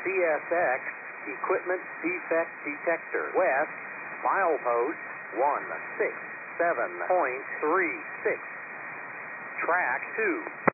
CSX Equipment Defect Detector. West, milepost 167.36. Track 2.